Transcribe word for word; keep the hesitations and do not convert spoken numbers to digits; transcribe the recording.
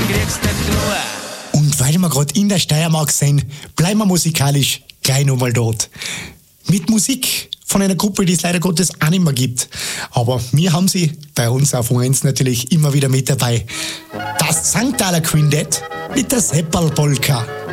kriegst nicht Ruhe. Und weil wir gerade in der Steiermark sind, bleiben wir musikalisch gleich nochmal dort. Mit Musik von einer Gruppe, die es leider Gottes auch nicht mehr gibt. Aber wir haben sie bei uns auf U eins natürlich immer wieder mit dabei. Das Sankt Thaler Quintet mit der Seppal-Polka.